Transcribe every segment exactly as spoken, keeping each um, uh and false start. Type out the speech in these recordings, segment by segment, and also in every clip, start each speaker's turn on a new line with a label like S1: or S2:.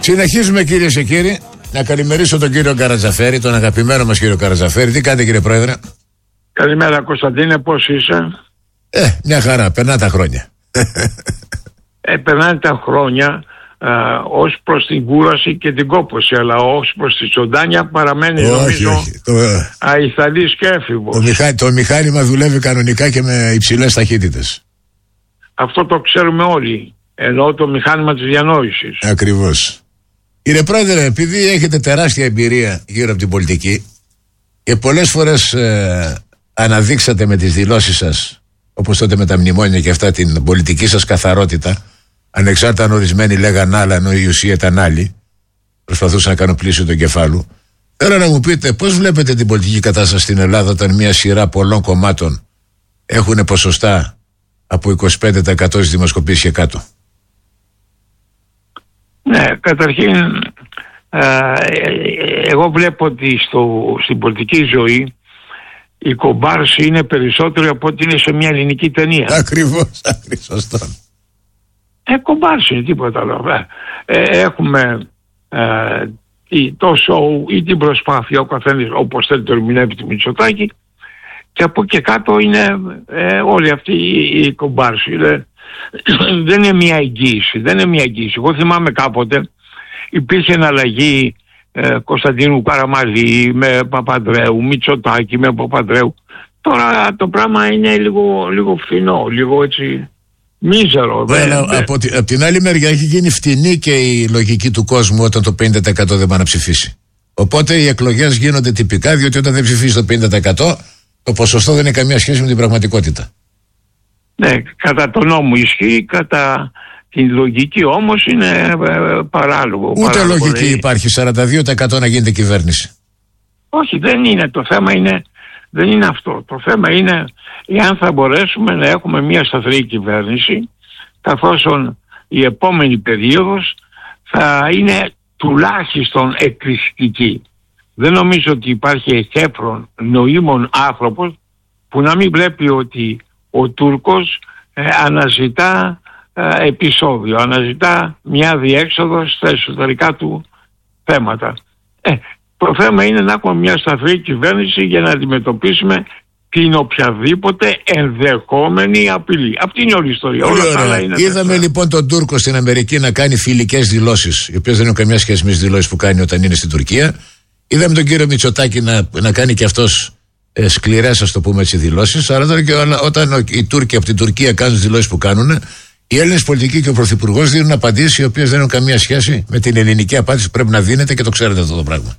S1: Συνεχίζουμε, κυρίες και κύριοι. Να καλημερίσω τον κύριο Καρατζαφέρη, τον αγαπημένο μας κύριο Καρατζαφέρη. Τι κάνετε, κύριε Πρόεδρε?
S2: Καλημέρα, Κωνσταντίνε, πώς είσαι?
S1: Ε, μια χαρά, περνά τα χρόνια.
S2: Ε, περνάνε τα χρόνια α, ως προς την κούραση και την κόπωση, αλλά ως προς τη ζωντάνια παραμένει, όχι, νομίζω, όχι. Το, αϊθαλής και έφηβος.
S1: Το, μηχά, το μηχάνημα δουλεύει κανονικά και με υψηλές ταχύτητες.
S2: Αυτό το ξέρουμε όλοι, ενώ το μηχάνημα της διανόησης.
S1: Ακριβώς. Κύριε Πρόεδρε, επειδή έχετε τεράστια εμπειρία γύρω από την πολιτική και πολλές φορές ε, αναδείξατε με τις δηλώσεις σας, όπως τότε με τα μνημόνια και αυτά, την πολιτική σας καθαρότητα, ανεξάρτητα αν ορισμένοι λέγαν άλλα ενώ η ουσία ήταν άλλη, προσπαθούσαν να κάνουν πλήσιο του εγκεφάλου. Θέλω να μου πείτε πώς βλέπετε την πολιτική κατάσταση στην Ελλάδα όταν μια σειρά πολλών κομμάτων έχουν ποσοστά από είκοσι πέντε τοις εκατό στις δημοσκοπήσεις και κάτω.
S2: Ναι, καταρχήν ε, εγώ βλέπω ότι στο, στην πολιτική ζωή η κομπάρση είναι περισσότερο από ό,τι είναι σε μια ελληνική ταινία.
S1: Ακριβώς, ακριβώς.
S2: Ε, κομπάρση είναι, τίποτα άλλο. Ε, έχουμε ε, το show ή την προσπάθεια, ο καθένας όπως θέλει το ερμηνεύει τη Μητσοτάκη, και από εκεί κάτω είναι ε, όλη αυτή η, η κομπάρση. Είναι, δεν είναι μια εγγύηση, δεν είναι μια εγγύηση. Εγώ θυμάμαι κάποτε υπήρχε εναλλαγή ε, Κωνσταντίνου Καραμαλή με Παπανδρέου, Μητσοτάκη με Παπανδρέου. Τώρα το πράγμα είναι λίγο, λίγο φθηνό, λίγο έτσι μίζερο.
S1: Βέβαια, από, από, από την άλλη μεριά έχει γίνει φτηνή και η λογική του κόσμου όταν το πενήντα τοις εκατό δεν πάει να ψηφίσει. Οπότε οι εκλογές γίνονται τυπικά, διότι όταν δεν ψηφίσει το πενήντα τοις εκατό το ποσοστό δεν έχει καμία σχέση με την πραγματικότητα.
S2: Ναι, κατά τον νόμο ισχύει, κατά την λογική όμως είναι ε, παράλογο.
S1: Ούτε
S2: παράλογο,
S1: λογική
S2: δηλαδή
S1: υπάρχει, σαράντα δύο τοις εκατό να γίνεται κυβέρνηση.
S2: Όχι, δεν είναι. Το θέμα είναι, δεν είναι αυτό. Το θέμα είναι εάν θα μπορέσουμε να έχουμε μια σταθερή κυβέρνηση, καθώς η επόμενη περίοδος θα είναι τουλάχιστον εκκριστική. Δεν νομίζω ότι υπάρχει εκέφρον νοήμων άνθρωπος που να μην βλέπει ότι ο Τούρκος ε, αναζητά ε, επεισόδιο, αναζητά μια διέξοδο στα εσωτερικά του θέματα. Ε, το θέμα είναι να έχουμε μια σταθερή κυβέρνηση για να αντιμετωπίσουμε την οποιαδήποτε ενδεχόμενη απειλή. Αυτή είναι όλη η ιστορία. Όλα τα άλλα είναι.
S1: Είδαμε τέσσερα. Λοιπόν τον Τούρκο στην Αμερική να κάνει φιλικές δηλώσεις, οι οποίες δεν έχουν καμιά σχέση με τις δηλώσεις που κάνει όταν είναι στην Τουρκία. Είδαμε τον κύριο Μητσοτάκη να, να κάνει και αυτός ε, σκληρές, ας το πούμε έτσι, δηλώσεις. Αλλά τώρα και όταν οι Τούρκοι από την Τουρκία κάνουν τις δηλώσεις που κάνουν, οι Έλληνες πολιτικοί και ο Πρωθυπουργός δίνουν απαντήσεις οι οποίες δεν έχουν καμία σχέση με την ελληνική απάντηση που πρέπει να δίνεται, και το ξέρετε αυτό το πράγμα.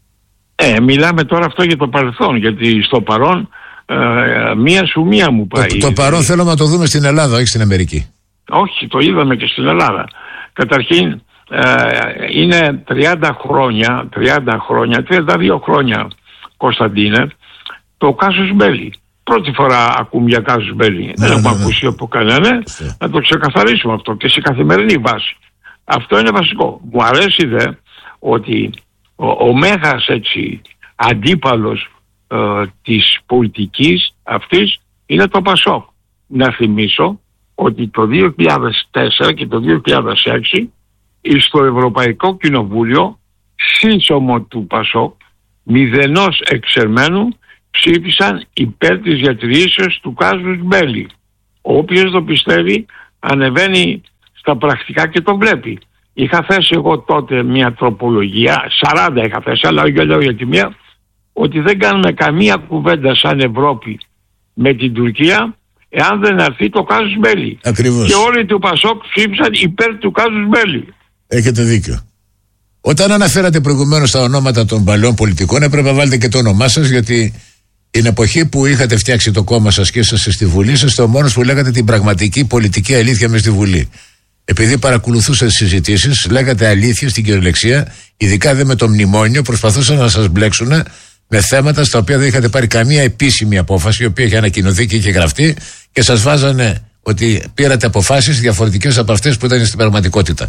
S1: Ε,
S2: μιλάμε τώρα αυτό για το παρελθόν, γιατί στο παρόν ε, μία σου μία μου πάει.
S1: Το, το παρόν θέλουμε να το δούμε στην Ελλάδα, όχι στην Αμερική.
S2: Όχι, το είδαμε και στην Ελλάδα. Καταρχήν ε, είναι τριάντα χρόνια, τριάντα χρόνια, τριάντα δύο χρόνια, Κωνσταντίνε, το κάσους Μπέλη. Πρώτη φορά ακούμε για κάσους Μπέλη. Ναι, δεν έχουμε ναι, ναι. ακούσει από κανένα. Ναι. Να το ξεκαθαρίσουμε αυτό και σε καθημερινή βάση. Αυτό είναι βασικό. Μου αρέσει δε ότι ο, ο μέγας έτσι αντίπαλος ε, της πολιτικής αυτής είναι το Πασόκ. Να θυμίσω ότι το δύο χιλιάδες τέσσερα και το δύο χιλιάδες έξι στο Ευρωπαϊκό Κοινοβούλιο σύσσωμο του Πασόκ μηδενός εξερμένου ψήφισαν υπέρ της διατηρήσεως του κάσους Μπέλη. Όποιος το πιστεύει ανεβαίνει στα πρακτικά και το βλέπει. Είχα θέσει εγώ τότε μια τροπολογία, σαράντα είχα θέσει, αλλά λέω για τη μία, ότι δεν κάνουμε καμία κουβέντα σαν Ευρώπη με την Τουρκία εάν δεν αρθεί το κάσους Μπέλη.
S1: Ακριβώς.
S2: Και όλοι του Πασόκ ψήφισαν υπέρ του κάσους Μπέλη.
S1: Έχετε δίκιο. Όταν αναφέρατε προηγουμένως τα ονόματα των παλαιών πολιτικών, έπρεπε να βάλετε και το όνομά σας, γιατί την εποχή που είχατε φτιάξει το κόμμα σας και είσαστε στη Βουλή, είσαστε ο μόνος που λέγατε την πραγματική πολιτική αλήθεια μες στη Βουλή. Επειδή παρακολουθούσατε τις συζητήσεις, λέγατε αλήθεια στην κυριολεξία, ειδικά δε με το μνημόνιο, προσπαθούσαν να σας μπλέξουν με θέματα στα οποία δεν είχατε πάρει καμία επίσημη απόφαση, η οποία είχε ανακοινωθεί και είχε γραφτεί, και σας βάζανε ότι πήρατε αποφάσεις διαφορετικές από αυτές που ήταν στην πραγματικότητα.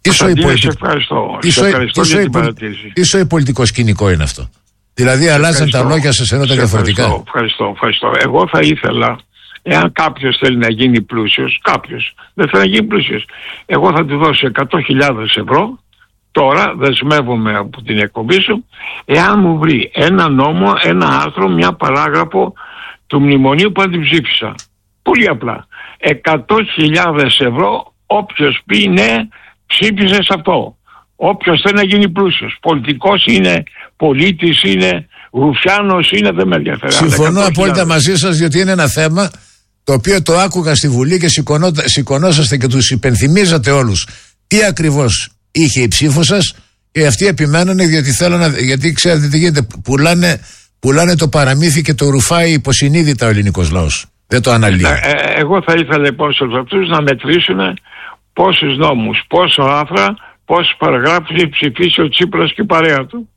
S1: Τι σοϊπολιτικό σκηνικό είναι αυτό? Δηλαδή αλλάζαν τα λόγια σας ενώ τα διαφορετικά.
S2: Ευχαριστώ, ευχαριστώ, ευχαριστώ. Εγώ θα ήθελα, εάν κάποιος θέλει να γίνει πλούσιος, κάποιος δεν θέλει να γίνει πλούσιος, εγώ θα του δώσω εκατό χιλιάδες ευρώ τώρα δεσμεύομαι από την εκπομπή σου, εάν μου βρει ένα νόμο, ένα άρθρο, μια παράγραφο του μνημονίου που αντιψήφισα. Πολύ απλά. εκατό χιλιάδες ευρώ όποιος πει ναι, ψήφισε σε αυτό. Όποιος θέλει να γίνει πλούσιος, πολιτικός είναι, πολίτης είναι, ρουφιάνος είναι, δεν με ενδιαφέρει.
S1: Συμφωνώ απόλυτα μαζί σας, διότι είναι ένα θέμα το οποίο το άκουγα στη Βουλή και σηκωνόσαστε και τους υπενθυμίζατε όλους τι ακριβώς είχε η ψήφο σας, και αυτοί επιμένανε γιατί, να, γιατί ξέρετε τι γίνεται, πουλάνε, πουλάνε το παραμύθι και το ρουφάει υποσυνείδητα ο ελληνικός λαός. Δεν το αναλύει.
S2: Ε, ε, εγώ θα ήθελα λοιπόν σε αυτούς να μετρήσουν πόσους νόμους, πόσο άρθρα, πόσους παραγράφους έχει ψηφίσει ο Τσίπρας και η παρέα του.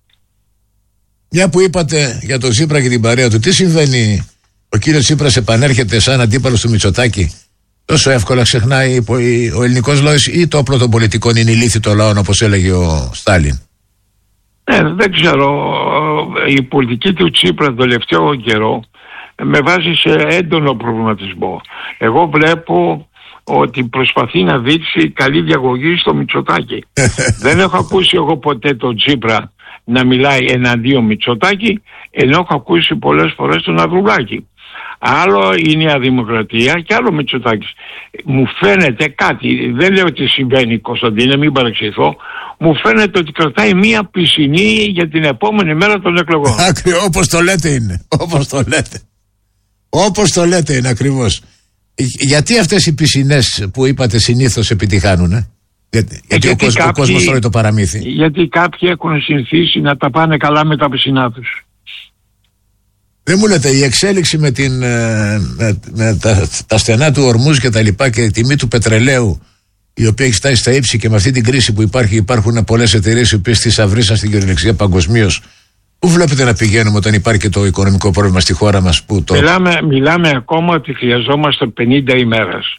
S1: Μια που είπατε για τον Τσίπρα και την παρέα του, τι συμβαίνει? Ο κύριος Τσίπρας επανέρχεται σαν αντίπαλος του Μητσοτάκη? Τόσο εύκολα ξεχνάει ο ελληνικός λαός, ή το όπλο των πολιτικών είναι ηλίθι το λαό, όπως έλεγε ο Στάλιν?
S2: Ε, δεν ξέρω. Η πολιτική του Τσίπρα τον τελευταίο καιρό με βάζει σε έντονο προβληματισμό. Εγώ βλέπω ότι προσπαθεί να δείξει καλή διαγωγή στο Μητσοτάκη. Δεν έχω ακούσει εγώ ποτέ τον Τσίπρα να μιλάει εναντίον Μητσοτάκη, ενώ έχω ακούσει πολλές φορές τον Ανδρουλάκη. Άλλο η Νέα Δημοκρατία και άλλο Μητσοτάκης. Μου φαίνεται κάτι, δεν λέω ότι συμβαίνει, Κωνσταντίνε, μην παρεξηγηθώ, μου φαίνεται ότι κρατάει μία πισινή για την επόμενη μέρα των εκλογών.
S1: Ακριβώς, όπως το λέτε είναι, όπως το λέτε. Όπως το λέτε είναι ακριβώς. Γιατί αυτές οι πισινές που είπατε συνήθως επιτυχάνουνε? Γιατί, γιατί, γιατί ο, κόσμος, κάποιοι, ο κόσμος τρώει το παραμύθι.
S2: Γιατί κάποιοι έχουν συνηθίσει να τα πάνε καλά με τα πισινά τους.
S1: Δεν μου λέτε, η εξέλιξη με, την, με, με τα, τα στενά του Ορμούζ και τα λοιπά και η τιμή του πετρελαίου, η οποία έχει φτάσει στα ύψη, και με αυτή την κρίση που υπάρχει, υπάρχουν πολλές εταιρείες οι οποίες θησαυρίσαν στην κυριολεξία παγκοσμίως. Πού βλέπετε να πηγαίνουμε όταν υπάρχει και το οικονομικό πρόβλημα στη χώρα μας? Που το...
S2: μιλάμε, μιλάμε ακόμα ότι χρειαζόμαστε πενήντα ημέρες.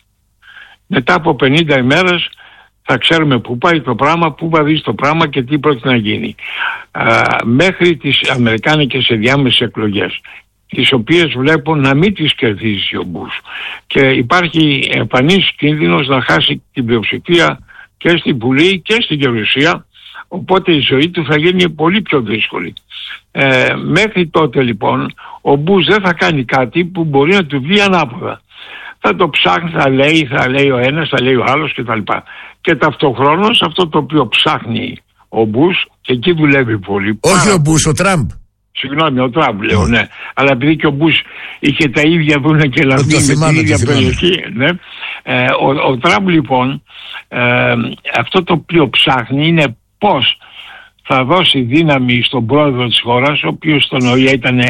S2: Μετά από πενήντα ημέρες θα ξέρουμε πού πάει το πράγμα, πού βαδίζει το πράγμα και τι πρόκειται να γίνει. Α, μέχρι τις αμερικάνικες ενδιάμεσες εκλογές, τις οποίες βλέπω να μην τις κερδίζει ο Μπούς, και υπάρχει εμφανής κίνδυνος να χάσει την πλειοψηφία και στη Βουλή και στην Γερουσία, οπότε η ζωή του θα γίνει πολύ πιο δύσκολη. Ε, μέχρι τότε λοιπόν ο Μπούς δεν θα κάνει κάτι που μπορεί να του βγει ανάποδα. Θα το ψάχνει, θα λέει, θα λέει ο ένας, θα λέει ο άλλος κτλ. Και ταυτοχρόνως αυτό το οποίο ψάχνει ο Μπούς, και εκεί δουλεύει πολύ.
S1: Όχι πάρα... ο Μπούς, ο Τραμπ.
S2: Συγγνώμη, ο Τραμπ λέω, ναι. Αλλά επειδή και ο Μπούς είχε τα ίδια δούνε και λαβή με την ίδια περιοχή, ναι. Ε, ο, ο Τραμπ λοιπόν, ε, αυτό το οποίο ψάχνει είναι πώς θα δώσει δύναμη στον πρόεδρο της χώρας, ο οποίος στον ΟΗΕ ήταν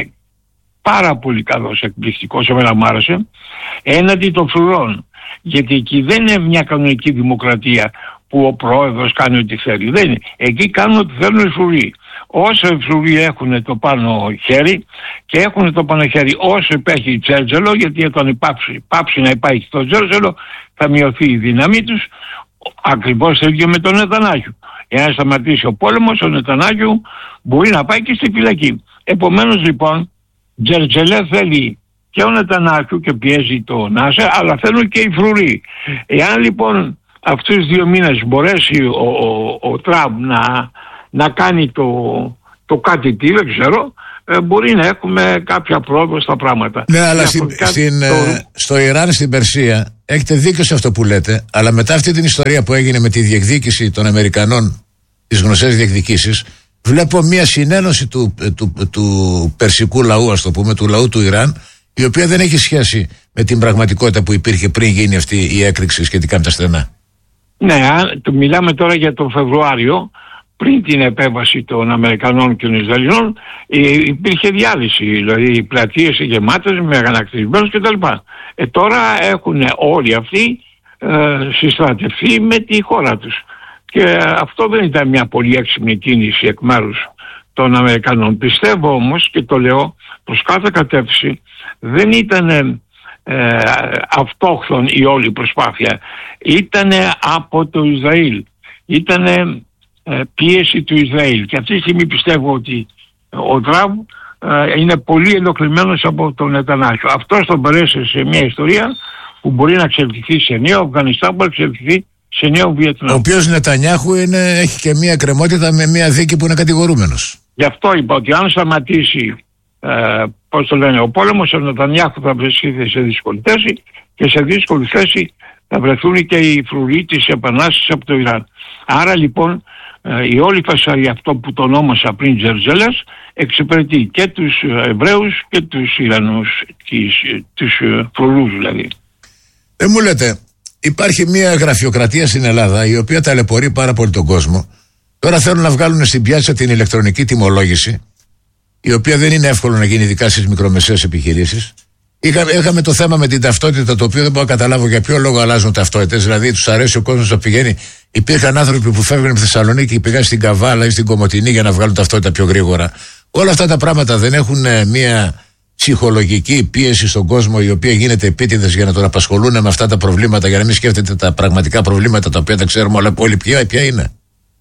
S2: πάρα πολύ καλός, εκπληκτικός, εμένα μου άρεσε, έναντι των φρουρών. Γιατί εκεί δεν είναι μια κανονική δημοκρατία που ο πρόεδρος κάνει ό,τι θέλει. Δεν είναι. Εκεί κάνουν ό,τι θέλουν οι φρουροί. Όσο οι φρουροί έχουν το πάνω χέρι, και έχουν το πάνω χέρι όσο υπάρχει τζέρτζελο, γιατί όταν υπάψει, πάψει να υπάρχει το τζέρτζελο, θα μειωθεί η δύναμή τους. Ακριβώς το ίδιο με τον Νετανιάχου. Εάν σταματήσει ο πόλεμος, ο Νετανιάχου μπορεί να πάει και στη φυλακή. Επομένως λοιπόν, τζέρτζελε θέλει και ο Νετανιάχου και πιέζει το Νάσερ, αλλά θέλουν και οι φρουροί. Εάν λοιπόν αυτούς τους δύο μήνες μπορέσει ο, ο, ο Τραμπ να, να κάνει το, το κάτι τι, δεν ξέρω, ε, μπορεί να έχουμε κάποια πρόοδο στα πράγματα.
S1: Ναι, αλλά στην, κάτι, στην, το... στο Ιράν, στην Περσία, έχετε δίκιο σε αυτό που λέτε, αλλά μετά αυτή την ιστορία που έγινε με τη διεκδίκηση των Αμερικανών, τις γνωστές διεκδικήσεις, βλέπω μια συνένωση του, του, του, του περσικού λαού, ας το πούμε, του λαού του Ιράν, η οποία δεν έχει σχέση με την πραγματικότητα που υπήρχε πριν γίνει αυτή η έκρηξη σχετικά με τα στενά. Ναι,
S2: μιλάμε τώρα για τον Φεβρουάριο, πριν την επέμβαση των Αμερικανών και των Ισραηλινών, υπήρχε διάλυση, δηλαδή οι πλατείες γεμάτες με αγανακτισμένους κτλ. Ε, τώρα έχουν όλοι αυτοί ε, συστρατευτεί με τη χώρα τους. Και αυτό δεν ήταν μια πολύ έξυπνη κίνηση εκ μέρους των Αμερικανών. Πιστεύω όμως, και το λέω προς κάθε κατεύθυνση, δεν ήταν ε, αυτόχθον η όλη προσπάθεια. Ήταν από το Ισραήλ. Ήταν ε, πίεση του Ισραήλ. Και αυτή τη στιγμή πιστεύω ότι ο Τραμπ ε, είναι πολύ ενοχλημένος από τον Νετανιάχου. Αυτός τον περάσει σε μια ιστορία που μπορεί να εξελιχθεί σε νέο Αφγανιστάν, που μπορεί να εξελιχθεί σε νέο Βιετνάμ.
S1: Ο οποίος Νετανιάχου είναι, έχει και μια κρεμότητα με μια δίκη που είναι κατηγορούμενος.
S2: Γι' αυτό είπα ότι αν σταματήσει ε, πώς το λένε, ο πόλεμος, ο Νετανιάχου θα βρεθεί σε δύσκολη θέση και σε δύσκολη θέση θα βρεθούν και οι φρουροί της επανάστασης από το Ιράν. Άρα λοιπόν ε, η όλη φασαρία, αυτό που το ονόμασα πριν Τζερζέλας, εξυπηρετεί και τους Εβραίους και τους Ιρανούς, τους φρουρούς δηλαδή.
S1: Δεν μου λέτε, υπάρχει μια γραφειοκρατία στην Ελλάδα η οποία ταλαιπωρεί πάρα πολύ τον κόσμο. Τώρα θέλουν να βγάλουν στην πιάτσα την ηλεκτρονική τιμολόγηση, η οποία δεν είναι εύκολο να γίνει ειδικά στις μικρομεσαίες επιχειρήσεις. Είχαμε, είχαμε το θέμα με την ταυτότητα, το οποίο δεν μπορώ να καταλάβω για ποιο λόγο αλλάζουν ταυτότητες. Δηλαδή, τους αρέσει ο κόσμος να πηγαίνει. Υπήρχαν άνθρωποι που φεύγουν από τη Θεσσαλονίκη και πήγαν στην Καβάλα ή στην Κομοτηνή για να βγάλουν ταυτότητα πιο γρήγορα. Όλα αυτά τα πράγματα δεν έχουν ε, μια ψυχολογική πίεση στον κόσμο, η οποία γίνεται επίτηδες για να τον απασχολούν με αυτά τα προβλήματα, για να μην σκέφτεται τα πραγματικά προβλήματα τα οποία τα ξέρουμε όλα όλοι ποια, ποια είναι.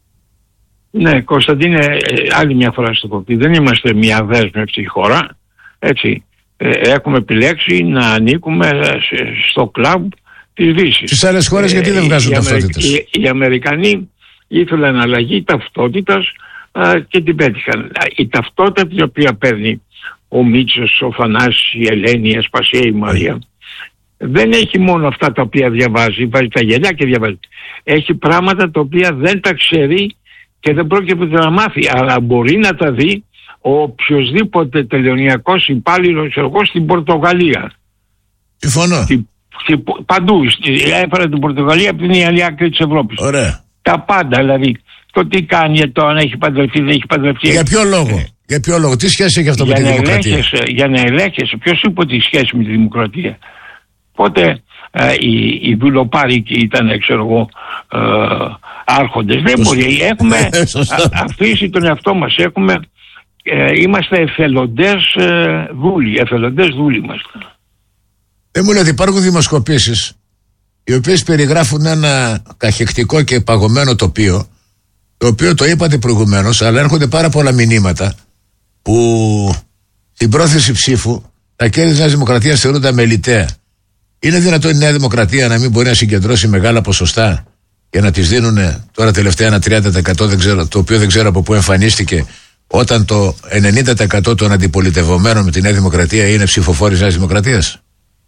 S2: Ναι, Κωνσταντίνε, άλλη μια φορά στο κοπή. Δεν είμαστε μια δέσμευτη χώρα. Έτσι. Ε, έχουμε επιλέξει να ανήκουμε στο κλαμπ της Δύσης.
S1: Στις άλλες χώρες ε, γιατί δεν βγάζουν ταυτότητες?
S2: Οι, οι Αμερικανοί ήθελαν αλλαγή ταυτότητας α, και την πέτυχαν. Η ταυτότητα την οποία παίρνει ο Μίτσος, ο Θανάσης, η Ελένη, η Ασπασία, η Μαρία, δεν έχει μόνο αυτά τα οποία διαβάζει, βάζει τα γυαλιά και διαβάζει. Έχει πράγματα τα οποία δεν τα ξέρει και δεν πρόκειται να μάθει, αλλά μπορεί να τα δει ο οποιοσδήποτε τελειωνιακός υπάλληλος εγώ στην Πορτογαλία.
S1: Συμφωνώ.
S2: Παντού. Έφερα την Πορτογαλία από την άλλη άκρη της Ευρώπης.
S1: Ωραία.
S2: Τα πάντα δηλαδή. Το τι κάνει, το αν έχει παντρευτεί, δεν έχει παντρευτεί.
S1: Για ποιο λόγο? Ε. Για ποιο λόγο? Τι σχέση έχει αυτό
S2: για
S1: με τη δημοκρατία?
S2: Ελέγχεσαι, για να ελέγχεσαι. Ποιος είπε ότι σχέση με τη δημοκρατία? Πότε ε, οι, οι δουλοπάρικοι ήταν, ξέρω εγώ, ε, άρχοντες? Δεν μπορεί. Έχουμε αφήσει τον εαυτό μας. Έχουμε, ε, είμαστε εθελοντές ε, δούλοι. Εθελοντές δούλοι είμαστε.
S1: Δεν μου λέτε, υπάρχουν δημοσκοπήσεις οι οποίες περιγράφουν ένα καχεκτικό και παγωμένο τοπίο, το οποίο το είπατε προηγουμένως, αλλά έρχονται πάρα πολλά μηνύματα που στην πρόθεση ψήφου τα κέρδη της Νέας Δημοκρατίας θεωρούνται αμεληταία. Είναι δυνατόν η Νέα Δημοκρατία να μην μπορεί να συγκεντρώσει μεγάλα ποσοστά και να τις δίνουν τώρα τελευταία ένα τριάντα τοις εκατό, δεν ξέρω, το οποίο δεν ξέρω από πού εμφανίστηκε, όταν το ενενήντα τοις εκατό των αντιπολιτευομένων με τη Νέα Δημοκρατία είναι ψηφοφόροι της Νέας Δημοκρατίας?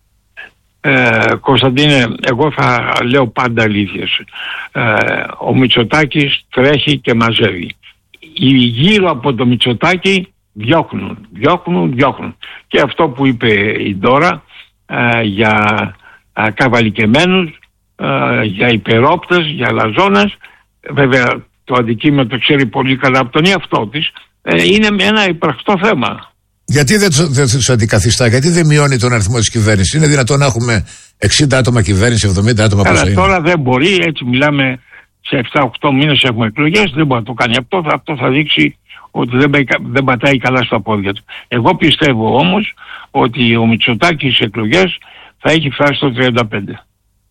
S2: Ε, Κωνσταντίνε, εγώ θα λέω πάντα αλήθειες. Ε, ο Μητσοτάκης τρέχει και μαζεύει. Οι γύρω από το Μητσοτάκη διώχνουν, διώχνουν, διώχνουν. Και αυτό που είπε η Ντόρα ε, για ε, καβαλικεμένους, ε, για υπερόπτες, για λαζόνας, βέβαια το αντικείμενο το ξέρει πολύ καλά από τον εαυτό της, ε, είναι ένα υπαρκτό θέμα.
S1: Γιατί δεν τους αντικαθιστά, γιατί δεν μειώνει τον αριθμό της κυβέρνησης? Είναι δυνατόν να έχουμε εξήντα άτομα κυβέρνηση, εβδομήντα άτομα?
S2: Καλά, τώρα δεν μπορεί, έτσι μιλάμε, σε επτά οκτώ μήνες έχουμε εκλογές, δεν μπορεί να το κάνει αυτό. Αυτό θα δείξει ότι δεν, δεν πατάει καλά στα πόδια του. Εγώ πιστεύω όμως ότι ο Μητσοτάκης στις εκλογές θα έχει φτάσει στο τριάντα πέντε.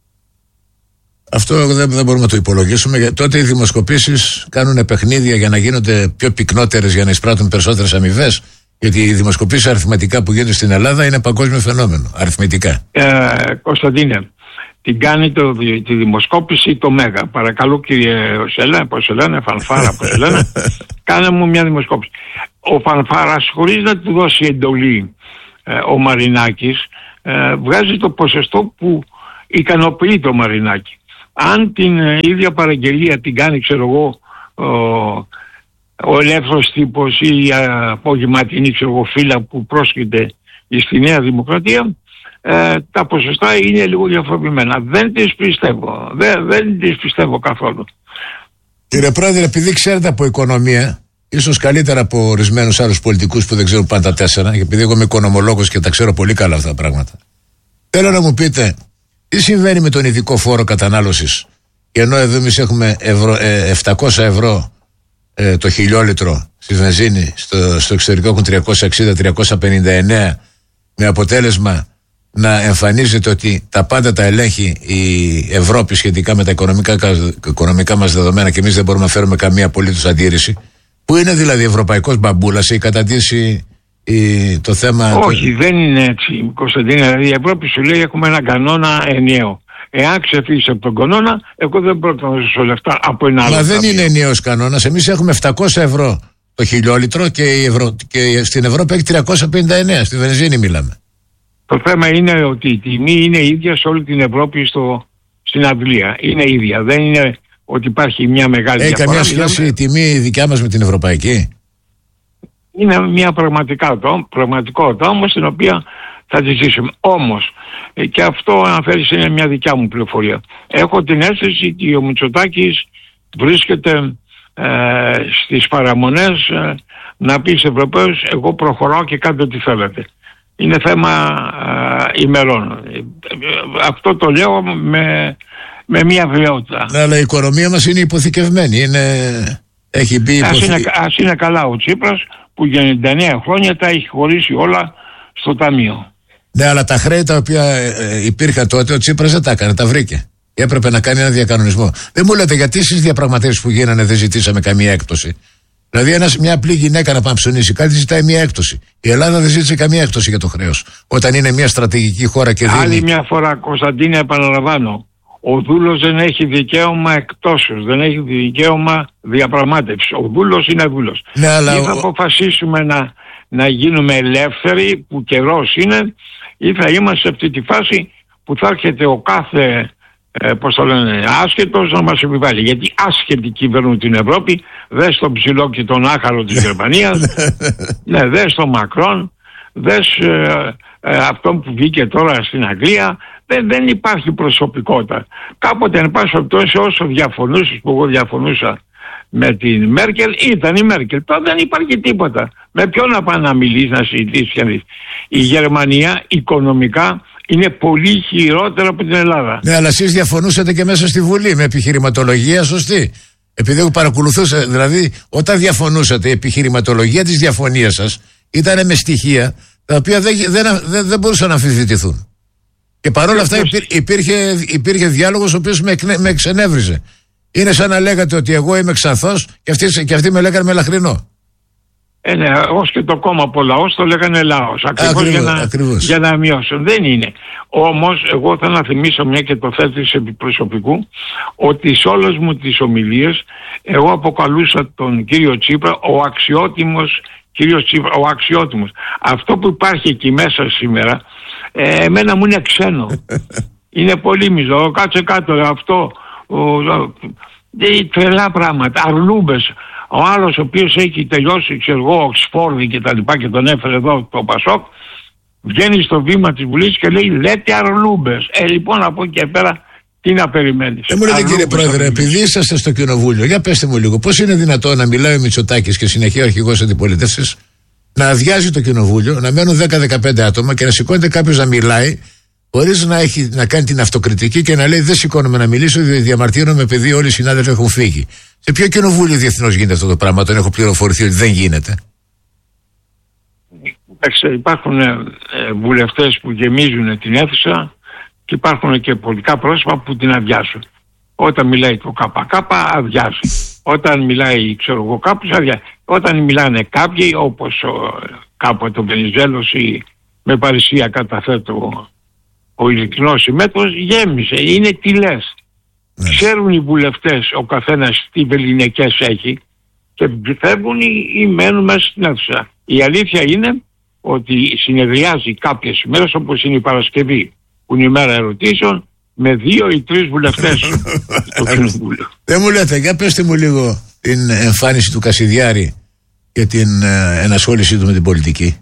S1: Αυτό δεν, δεν μπορούμε να το υπολογίσουμε. Τότε οι δημοσκοπήσεις κάνουν παιχνίδια για να γίνονται πιο πυκνότερες, για να εισπράττουν περισσότερες αμοιβές. Γιατί οι δημοσκοπήσεις αριθμητικά που γίνονται στην Ελλάδα είναι παγκόσμιο φαινόμενο. Αριθμητικά. Ε,
S2: Κωνσταντίνε, την κάνει το, τη δημοσκόπηση το Μέγα. Παρακαλώ κύριε Σελένα, πώς σε λένε, Φανφάρα, πώς σε λένε, κάνε μου μια δημοσκόπηση. Ο Φανφάρας, χωρίς να του δώσει εντολή ε, ο Μαρινάκης, ε, βγάζει το ποσοστό που ικανοποιεί το Μαρινάκη. Αν την ε, ίδια παραγγελία την κάνει, ξέρω εγώ, ο, ο ελεύθερος τύπος ή η απογευματινή φύλλα που πρόσκειται στη Νέα Δημοκρατία, ε, τα ποσοστά είναι λίγο διαφορετικά. Δεν τις πιστεύω. Δεν, δεν τις πιστεύω καθόλου.
S1: Κύριε Πρόεδρε, επειδή ξέρετε από οικονομία, ίσως καλύτερα από ορισμένους άλλους πολιτικούς που δεν ξέρουν πάντα τέσσερα, και επειδή εγώ είμαι οικονομολόγος και τα ξέρω πολύ καλά αυτά τα πράγματα, θέλω να μου πείτε τι συμβαίνει με τον ειδικό φόρο κατανάλωσης, ενώ εδώ εμείς έχουμε ευρώ, ε, επτακόσια ευρώ ε, το χιλιόλιτρο στη βενζίνη, στο, στο εξωτερικό έχουν τριακόσια εξήντα με τριακόσια πενήντα εννέα, με αποτέλεσμα να εμφανίζεται ότι τα πάντα τα ελέγχει η Ευρώπη σχετικά με τα οικονομικά, οικονομικά μας δεδομένα και εμείς δεν μπορούμε να φέρουμε καμία απολύτως αντίρρηση. Πού είναι δηλαδή ευρωπαϊκός μπαμπούλας, έχει καταντήσει η, το θέμα?
S2: Όχι, το... δεν είναι έτσι, Κωνσταντίνε. Δηλαδή η Ευρώπη σου λέει έχουμε έναν κανόνα ενιαίο. εάν ξεφύγει από τον κανόνα, εγώ δεν πρόκειται να ζήσω λεφτά από ένα άλλο.
S1: Μα δεν
S2: ταμείο.
S1: είναι ενιαίος κανόνας. Εμείς έχουμε επτακόσια ευρώ το χιλιόλιτρο και, η Ευρω... και στην Ευρώπη έχει τριακόσια πενήντα εννέα. Στη βενζίνη μιλάμε.
S2: Το θέμα είναι ότι η τιμή είναι ίδια σε όλη την Ευρώπη στο... στην Αγγλία. Είναι ίδια. Δεν είναι ότι υπάρχει μια μεγάλη
S1: Έχει
S2: διαφορά.
S1: καμιά σχέση η τιμή δικιά μας με την ευρωπαϊκή?
S2: Είναι μια πραγματικότητα, πραγματικότητα όμως την οποία θα τη ζήσουμε. Όμως, ε, και αυτό αν θέλεις είναι μια δικιά μου πληροφορία. Έχω την αίσθηση ότι ο Μητσοτάκης βρίσκεται ε, στις παραμονές ε, να πει στους Ευρωπαίους εγώ προχωράω και κάντε ό,τι θέλετε. Είναι θέμα ε, ημερών. Ε, ε, αυτό το λέω με, με μια βεβαιότητα.
S1: Ναι, αλλά η οικονομία μας είναι υποθηκευμένη. Είναι... Έχει μπει υποθη...
S2: ας, είναι, ας είναι καλά ο Τσίπρας που για ενενήντα εννέα χρόνια τα έχει χωρίσει όλα στο ταμείο.
S1: Ναι, αλλά τα χρέη τα οποία ε, υπήρχαν τότε ο Τσίπρας δεν τα έκανε, τα βρήκε. Έπρεπε να κάνει ένα διακανονισμό. Δεν μου λέτε γιατί στις διαπραγματεύσεις που γίνανε δεν ζητήσαμε καμία έκπτωση? Δηλαδή, ένας, μια απλή γυναίκα να πάει να ψωνίσει κάτι ζητάει μια έκπτωση. Η Ελλάδα δεν ζήτησε καμία έκπτωση για το χρέος. Όταν είναι μια στρατηγική χώρα και δίνει.
S2: Άλλη μια φορά, Κωνσταντίνε, επαναλαμβάνω. Ο δούλος δεν έχει δικαίωμα εκπτώσεως, δεν έχει δικαίωμα διαπραγμάτευσης. Ο δούλος είναι δούλος.
S1: Ναι, αλλά...
S2: Ή θα αποφασίσουμε να, να γίνουμε ελεύθεροι, που καιρός είναι, ή θα είμαστε σε αυτή τη φάση που θα έρχεται ο κάθε ε, πώς το λένε, άσχετος να μας επιβάλλει. Γιατί άσχετοι κυβερνούν την Ευρώπη, δες τον ψηλό και τον άχαρο της Γερμανίας, ναι, δες τον Μακρόν, δες ε, ε, αυτόν που βγήκε τώρα στην Αγγλία. Δεν, δεν υπάρχει προσωπικότητα. Κάποτε, εν πάση περιπτώσει, όσο διαφωνούσες, που εγώ διαφωνούσα με την Μέρκελ, ήταν η Μέρκελ. Τώρα δεν υπάρχει τίποτα. Με ποιον να πάει να μιλήσει, να συζητήσει? Η Γερμανία οικονομικά είναι πολύ χειρότερα από την Ελλάδα.
S1: Ναι, αλλά εσείς διαφωνούσατε και μέσα στη Βουλή με επιχειρηματολογία σωστή. Επειδή εγώ παρακολουθούσα, δηλαδή, όταν διαφωνούσατε, η επιχειρηματολογία της διαφωνίας σας ήταν με στοιχεία τα οποία δεν, δεν, δεν, δεν μπορούσαν να αμφισβητηθούν. Και παρόλα αυτά υπήρ, υπήρχε, υπήρχε διάλογος ο οποίος με, με εξενέβριζε. Είναι σαν να λέγατε ότι εγώ είμαι Ξανθός και αυτοί, και αυτοί με λέγανε Μελαχρινό.
S2: Ε, ναι, ως και το κόμμα από λαός το λέγανε λαός. Ακριβώς, ακριβώς, για, να,
S1: ακριβώς.
S2: για να μειώσουν. Δεν είναι. Όμως, εγώ θα να θυμίσω, μια και το θέτεις επί προσωπικού, ότι σε όλες μου τις ομιλίες εγώ αποκαλούσα τον κύριο Τσίπρα ο αξιότιμος κύριος Τσίπρα, ο αξιότιμος. Αυτό που υπάρχει εκεί μέσα σήμερα, ε, εμένα μου είναι ξένο. Είναι πολύ μίζο. Κάτσε κάτω αυτό. Ο, ο, τρελά πράγματα. Αρλούμπες. Ο άλλος ο οποίος έχει τελειώσει, ξέρω εγώ, Οξφόρδη και τα λοιπά και τον έφερε εδώ το Πασόκ, βγαίνει στο βήμα της Βουλής και λέει λέτε αρλούμπες. Ε, λοιπόν, από εκεί και πέρα τι να περιμένεις?
S1: Ε, μου λέτε κύριε Πρόεδρε, επειδή είσαστε στο Κοινοβούλιο, για πέστε μου λίγο, πώς είναι δυνατόν να μιλάει ο Μητσοτάκης και συνεχεία ο αρχηγός αντιπολίτευσης, να αδειάζει το Κοινοβούλιο, να μένουν δέκα με δεκαπέντε άτομα και να σηκώνεται κάποιος να μιλάει, χωρίς να, έχει, να κάνει την αυτοκριτική και να λέει δεν σηκώνομαι να μιλήσω, διαμαρτύρομαι επειδή όλοι οι συνάδελφοι έχουν φύγει. Σε ποιο κοινοβούλιο διεθνώς γίνεται αυτό το πράγμα, όταν έχω πληροφορηθεί ότι δεν γίνεται?
S2: Υπάρχουν ε, βουλευτές που γεμίζουν την αίθουσα και υπάρχουν και πολιτικά πρόσωπα που την αδειάζουν. Όταν μιλάει το ΚΚ αδειάζει. Όταν μιλάει, ξέρω εγώ, κάποιος αδειάζει. Όταν μιλάνε κάποιοι, όπως ο, κάποτε ο Βενιζέλος ή με παρησία καταθέτω ο ειλικρινός συμμέτοχος, γέμισε. Είναι τι λες. Ναι. Ξέρουν οι βουλευτές ο καθένας τι βεληνικές έχει και φεύγουν ή μένουν μέσα στην αίθουσα. Η αλήθεια είναι ότι συνεδριάζει κάποιες ημέρες, όπως είναι η Παρασκευή, που είναι η μέρα ερωτήσεων, με δύο ή τρεις βουλευτές στο Κοινοβούλιο.
S1: Δεν μου λέτε, για πέστε μου λίγο την εμφάνιση του Κασιδιάρη και την ε, ενασχόλησή του με την πολιτική.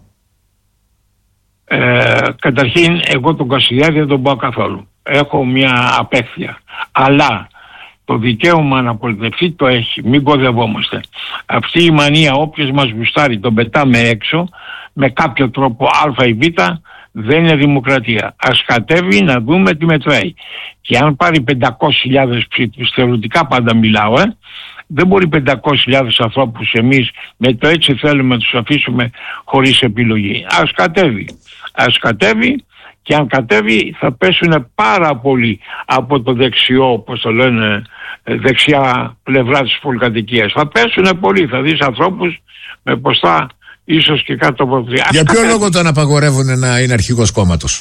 S2: Ε, καταρχήν, εγώ τον Κασιδιάρη δεν τον πάω καθόλου. Έχω μια απέχθεια. Αλλά το δικαίωμα να πολιτευτεί το έχει. Μην κωδευόμαστε. Αυτή η μανία, όποιος μας γουστάρει, τον πετάμε έξω με κάποιο τρόπο α ή β, δεν είναι δημοκρατία. Ας κατέβει να δούμε τι μετράει. Και αν πάρει πεντακόσιες χιλιάδες ψήφους, θεωρητικά πάντα μιλάω, ε, δεν μπορεί πεντακόσιες χιλιάδες ανθρώπους εμείς με το έτσι θέλουμε να τους αφήσουμε χωρίς επιλογή. Ας κατέβει. Ας κατέβει και αν κατέβει θα πέσουν πάρα πολύ από το δεξιό, όπως το λένε, δεξιά πλευρά της πολυκατοικίας. Θα πέσουν πολύ, θα δεις ανθρώπους με ποστά ίσως και κάτω από τρία.
S1: Για ποιο λόγο τον απαγορεύουν να είναι αρχηγός κόμματος?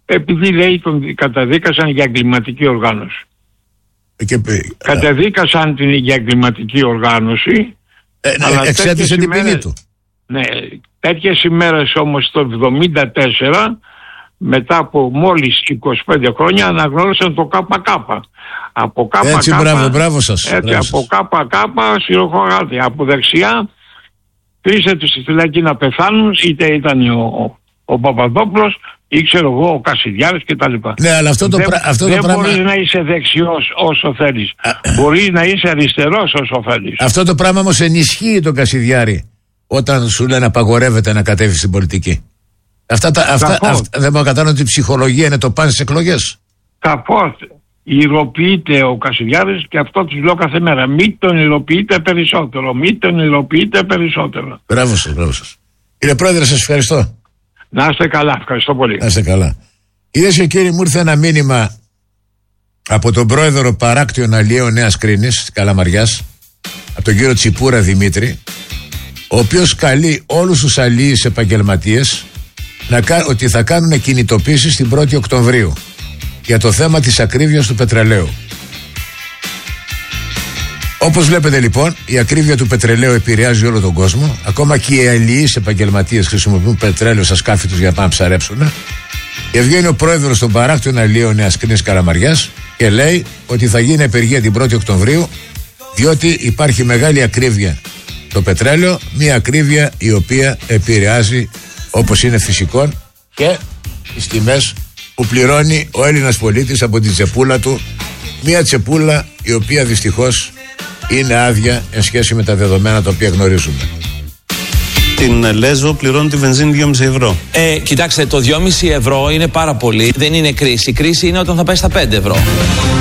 S2: επειδή λέει τον καταδίκασαν για εγκληματική οργάνωση.
S1: Και...
S2: Καταδίκασαν την για εγκληματική οργάνωση.
S1: Ε, ναι, εξέτησε την ποινή του.
S2: Ναι, τέτοιες ημέρες όμως το εβδομήντα τέσσερα, μετά από μόλις είκοσι πέντε χρόνια, αναγνώρισαν το ΚΚ. Από ΚΚ,
S1: έτσι, μπράβο, μπράβο σας.
S2: Έτσι,
S1: μπράβο
S2: από ΚΚ σιροχωγάτη. Από δεξιά, τρεις έτους στη φυλακή να πεθάνουν, είτε ήταν ο, ο, ο Παπαδόπουλος ή ξέρω εγώ ο Κασιδιάρης κτλ.
S1: Ναι, αλλά αυτό το,
S2: δεν,
S1: πρα, αυτό
S2: δεν
S1: το πράγμα...
S2: μπορείς να είσαι δεξιός όσο θέλεις. Μπορείς να είσαι αριστερός όσο θέλεις.
S1: Αυτό το πράγμα όμως ενισχύει τον Κασιδιάρη όταν σου λένε απαγορεύεται να κατέβει στην πολιτική. Αυτά, τα, αυτά, αυτά δεν μπορώ να καταλάβω ότι η ψυχολογία είναι το παν στις εκλογές.
S2: Σαφώς. Υλοποιείται ο Κασιδιάρης και αυτό τους λέω κάθε μέρα. Μην τον υλοποιείτε περισσότερο. Μην τον υλοποιείτε περισσότερο.
S1: Μπράβο σας, μπράβο σας. Κύριε Πρόεδρε, σας ευχαριστώ.
S2: Να είστε καλά, ευχαριστώ πολύ.
S1: Να είστε καλά. Κυρίες και κύριοι, μου ήρθε ένα μήνυμα από τον πρόεδρο Παράκτιων Αλλιέων Νέας Κρίνης, Καλαμαριάς, από τον κύριο Τσιπούρα Δημήτρη, ο οποίος καλεί όλους τους αλλιείς επαγγελματίες να, ότι θα κάνουν κινητοποίησεις την πρώτη Οκτωβρίου για το θέμα της ακρίβειας του πετρελαίου. Όπως βλέπετε λοιπόν, η ακρίβεια του πετρελαίου επηρεάζει όλο τον κόσμο. Ακόμα και οι αλλιείς επαγγελματίες χρησιμοποιούν πετρέλαιο στα σκάφη τους για να πάνε να ψαρέψουν. Και βγαίνει ο πρόεδρος των Παράκτιων Αλλιέων Νέας Κρίνης Καλαμαριάς και λέει ότι θα γίνει απεργία την πρώτη Οκτωβρίου, διότι υπάρχει μεγάλη ακρίβεια το πετρέλαιο, μια ακρίβεια η οποία επηρεάζει, όπως είναι φυσικό, και τις τιμές που πληρώνει ο Έλληνας πολίτης από την τσεπούλα του, μια τσεπούλα η οποία δυστυχώς είναι άδεια εν σχέση με τα δεδομένα τα οποία γνωρίζουμε.
S3: Την Λέζο πληρώνει τη βενζίνη δυόμισι ευρώ.
S4: Ε, κοιτάξτε, το δυόμισι ευρώ είναι πάρα πολύ. Δεν είναι κρίση. Η κρίση είναι όταν θα πάει στα πέντε ευρώ.